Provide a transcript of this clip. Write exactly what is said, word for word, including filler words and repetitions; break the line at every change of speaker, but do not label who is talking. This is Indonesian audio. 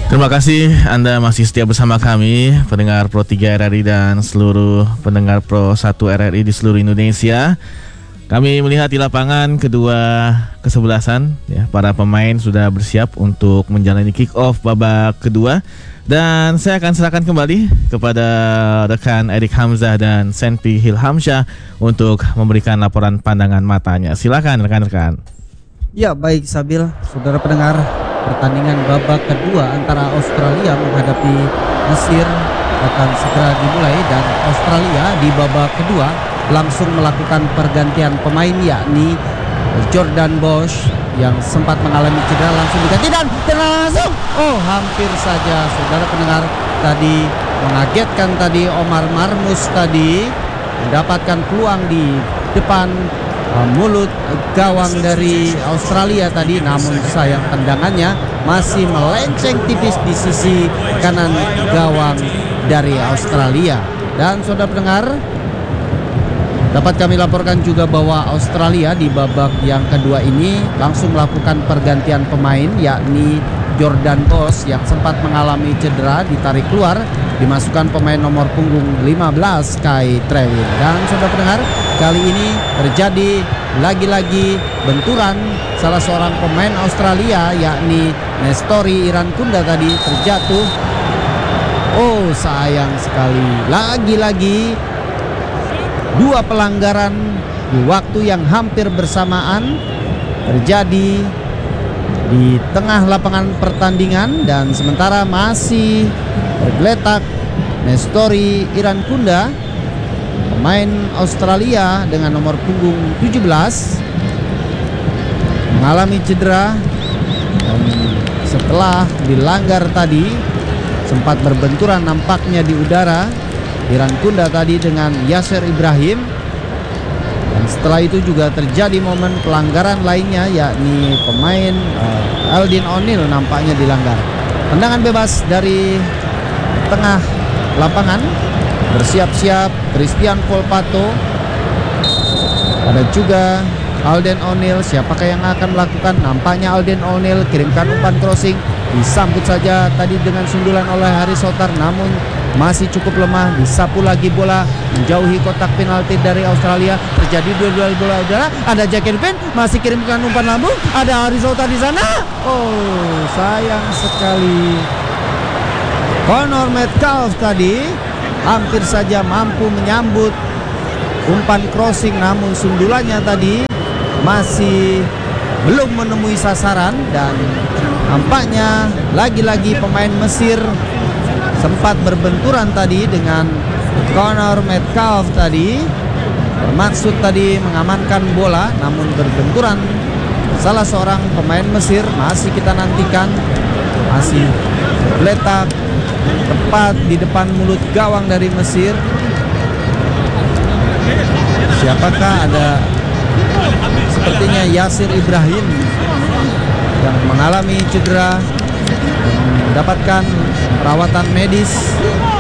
Terima kasih Anda masih setia bersama kami, pendengar Pro tiga R R I dan seluruh pendengar Pro satu R R I di seluruh Indonesia. Kami melihat di lapangan kedua kesebelasan, ya, para pemain sudah bersiap untuk menjalani kick off babak kedua. Dan saya akan serahkan kembali kepada rekan Erik Hamzah dan Senpi Hilhamsyah untuk memberikan laporan pandangan matanya. Silakan rekan-rekan.
Ya, baik Sabil, saudara pendengar, pertandingan babak kedua antara Australia menghadapi Mesir akan segera dimulai, dan Australia di babak kedua langsung melakukan pergantian pemain, yakni Jordan Bosch yang sempat mengalami cedera langsung diganti dan langsung oh hampir saja saudara pendengar tadi mengagetkan tadi Omar Marmus tadi mendapatkan peluang di depan uh, mulut gawang dari Australia tadi, namun sayang tendangannya masih melenceng tipis di sisi kanan gawang dari Australia. Dan saudara pendengar, dapat kami laporkan juga bahwa Australia di babak yang kedua ini langsung melakukan pergantian pemain, yakni Jordan Bosch yang sempat mengalami cedera ditarik keluar, dimasukkan pemain nomor punggung lima belas Kai Trewin. Dan saudara pendengar, kali ini terjadi lagi-lagi benturan salah seorang pemain Australia, yakni Nestori Irankunda tadi terjatuh. Oh sayang sekali, lagi-lagi dua pelanggaran di waktu yang hampir bersamaan terjadi di tengah lapangan pertandingan, dan sementara masih bergeletak Nestori Irankunda, pemain Australia dengan nomor punggung tujuh belas, mengalami cedera dan setelah dilanggar tadi sempat berbenturan nampaknya di udara Irankunda tadi dengan Yasser Ibrahim. Dan setelah itu juga terjadi momen pelanggaran lainnya, yakni pemain uh, Aldin O'Neill nampaknya dilanggar. Tendangan bebas dari tengah lapangan, bersiap-siap Christian Volpato. Ada juga Alden O'Neill, siapakah yang akan melakukan? Nampaknya Alden O'Neill kirimkan umpan crossing, disambut saja tadi dengan sundulan oleh Haris Sotar, namun masih cukup lemah. Disapu lagi bola menjauhi kotak penalti dari Australia. Terjadi dua-dua bola udara. Ada Jack Irvin masih kirimkan umpan lambung. Ada Haris Sotar di sana. Oh sayang sekali. Connor Metcalf tadi hampir saja mampu menyambut umpan crossing, namun sundulannya tadi masih belum menemui sasaran. Dan nampaknya lagi-lagi pemain Mesir sempat berbenturan tadi dengan Connor Metcalf tadi, bermaksud tadi mengamankan bola, namun berbenturan salah seorang pemain Mesir. Masih kita nantikan, masih berletak tepat di depan mulut gawang dari Mesir. Siapakah? Ada sepertinya Yasser Ibrahim yang mengalami cedera, mendapatkan perawatan medis.